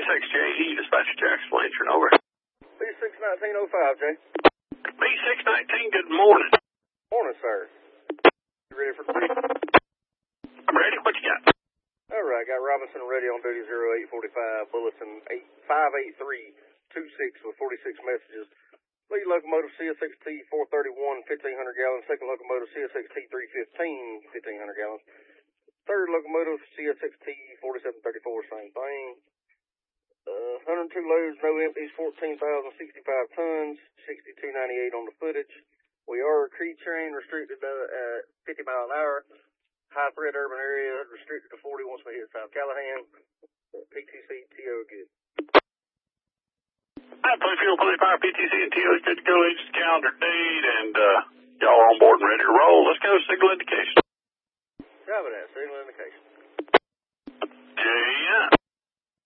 B6JE, dispatcher Jackson Blanchard, over. B61905, Jay. B619, good morning. Morning, sir. You ready for duty? I'm ready. What you got? All right, got Robinson ready on duty 0845, bulletin 58326 with 46 messages. Lead locomotive CSXT 431, 1,500 gallons. Second locomotive CSXT 315, 1,500 gallons. Third locomotive CSXT 4734, same thing. 102 loads, no empties, 14,065 tons, 6298 on the footage. We are a Cree train, restricted at 50 mile an hour. High threat urban area, restricted to 40 once we hit South Callahan. PTC, TO, good. I play fuel, play fire, PTC, and TO is good to go. Agent's calendar date, and y'all are on board and ready to roll. Let's go. Signal indication. Driving at signal indication.